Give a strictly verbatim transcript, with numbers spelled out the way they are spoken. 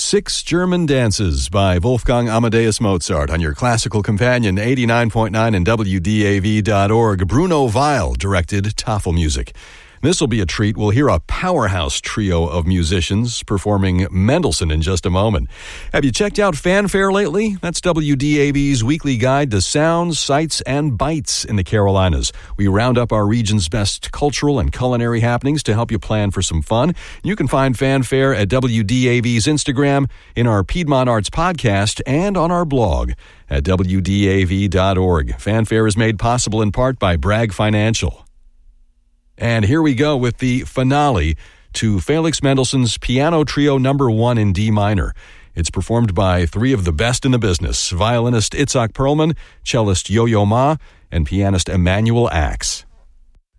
Six German Dances by Wolfgang Amadeus Mozart on your classical companion eighty-nine point nine and W D A V dot org. Bruno Weil directed Tafel music. This will be a treat. We'll hear a powerhouse trio of musicians performing Mendelssohn in just a moment. Have you checked out Fanfare lately? That's W D A V's weekly guide to sounds, sights, and bites in the Carolinas. We round up our region's best cultural and culinary happenings to help you plan for some fun. You can find Fanfare at W D A V's Instagram, in our Piedmont Arts podcast, and on our blog at W D A V dot org. Fanfare is made possible in part by Bragg Financial. And here we go with the finale to Felix Mendelssohn's Piano Trio Number One in D minor. It's performed by three of the best in the business: violinist Itzhak Perlman, cellist Yo-Yo Ma, and pianist Emanuel Ax.